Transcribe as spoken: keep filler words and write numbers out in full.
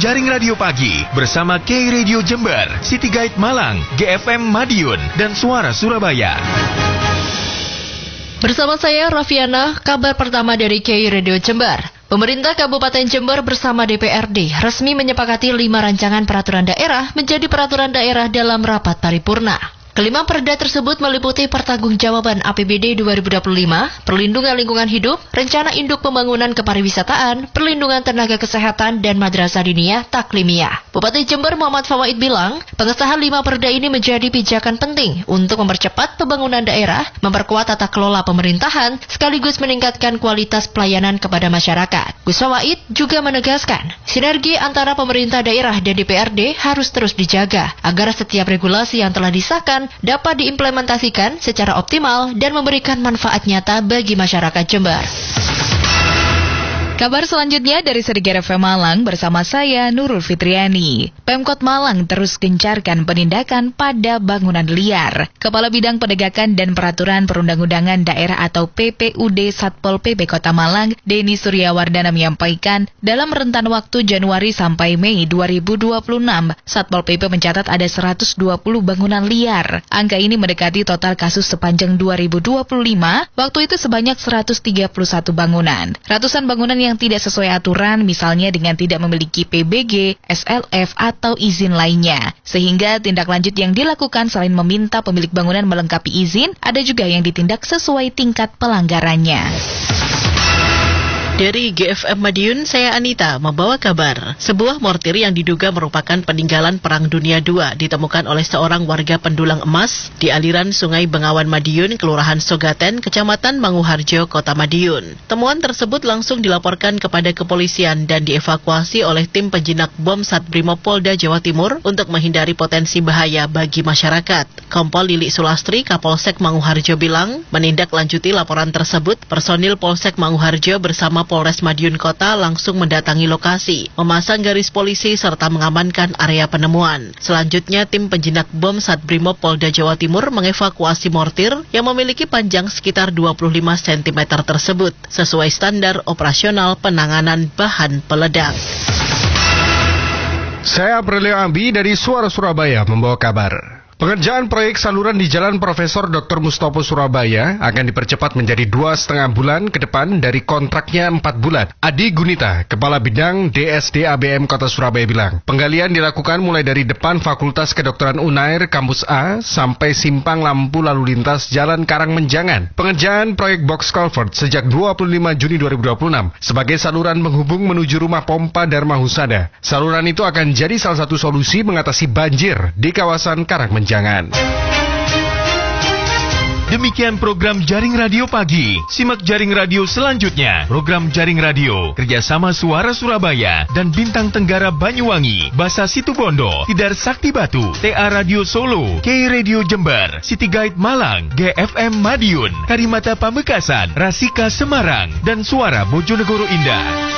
Jaring Radio Pagi bersama K Radio Jember, City Guide Malang, G F M Madiun, dan Suara Surabaya. Bersama saya Raffiana, kabar pertama dari K Radio Jember. Pemerintah Kabupaten Jember bersama D P R D resmi menyepakati lima rancangan peraturan daerah menjadi peraturan daerah dalam rapat paripurna. Kelima perda tersebut meliputi pertanggungjawaban A P B D dua ribu dua puluh lima, perlindungan lingkungan hidup, rencana induk pembangunan kepariwisataan, perlindungan tenaga kesehatan, dan madrasah diniyah taklimiyah. Bupati Jember Muhammad Fawaid bilang, pengesahan lima perda ini menjadi pijakan penting untuk mempercepat pembangunan daerah, memperkuat tata kelola pemerintahan, sekaligus meningkatkan kualitas pelayanan kepada masyarakat. Gus Fawaid juga menegaskan, sinergi antara pemerintah daerah dan D P R D harus terus dijaga, agar setiap regulasi yang telah disahkan dapat diimplementasikan secara optimal dan memberikan manfaat nyata bagi masyarakat Jember. Kabar selanjutnya dari Sergera F M Malang bersama saya Nurul Fitriani. Pemkot Malang terus gencarkan penindakan pada bangunan liar. Kepala Bidang Penegakan dan Peraturan Perundang-undangan Daerah atau P P U D Satpol P P Kota Malang, Denny Suryawardana menyampaikan, dalam rentan waktu Januari sampai Mei dua ribu dua puluh enam, Satpol P P mencatat ada seratus dua puluh bangunan liar. Angka ini mendekati total kasus sepanjang dua ribu dua puluh lima, waktu itu sebanyak seratus tiga puluh satu bangunan. Ratusan bangunan yang tidak sesuai aturan, misalnya dengan tidak memiliki P B G, S L F, atau izin lainnya. Sehingga tindak lanjut yang dilakukan selain meminta pemilik bangunan melengkapi izin, ada juga yang ditindak sesuai tingkat pelanggarannya. Dari G F M Madiun, saya Anita membawa kabar. Sebuah mortir yang diduga merupakan peninggalan Perang Dunia dua ditemukan oleh seorang warga Pendulang Emas di aliran Sungai Bengawan Madiun, Kelurahan Sogaten, Kecamatan Manguharjo, Kota Madiun. Temuan tersebut langsung dilaporkan kepada kepolisian dan dievakuasi oleh tim penjinak bom Satbrimob Polda Jawa Timur untuk menghindari potensi bahaya bagi masyarakat. Kompol Lili Sulastri, Kapolsek Manguharjo bilang, menindaklanjuti laporan tersebut, personil Polsek Manguharjo bersama Polres Madiun Kota langsung mendatangi lokasi, memasang garis polisi serta mengamankan area penemuan. Selanjutnya, tim penjinak bom Satbrimob Polda Jawa Timur mengevakuasi mortir yang memiliki panjang sekitar dua puluh lima sentimeter tersebut, sesuai standar operasional penanganan bahan peledak. Saya Aprilio Ambi dari Suara Surabaya membawa kabar. Pengerjaan proyek saluran di Jalan Profesor Doktor Mustopo Surabaya akan dipercepat menjadi dua setengah bulan ke depan dari kontraknya empat bulan. Adi Gunita, Kepala Bidang D S D A B M Kota Surabaya bilang, penggalian dilakukan mulai dari depan Fakultas Kedokteran Unair Kampus A sampai simpang lampu lalu lintas Jalan Karangmenjangan. Pengerjaan proyek box culvert sejak dua puluh lima Juni dua ribu dua puluh enam sebagai saluran penghubung menuju rumah pompa Dharma Husada. Saluran itu akan jadi salah satu solusi mengatasi banjir di kawasan Karangmenjangan. Jangan. Demikian program Jaring Radio Pagi. Simak Jaring Radio selanjutnya. Program Jaring Radio kerjasama Suara Surabaya dan Bintang Tenggara Banyuwangi, Basa Situbondo, Tidar Sakti Batu, T A Radio Solo, K Radio Jember, City Guide Malang, G F M Madiun, Karimata Pamekasan, Rasika Semarang, dan Suara Bojonegoro Indah.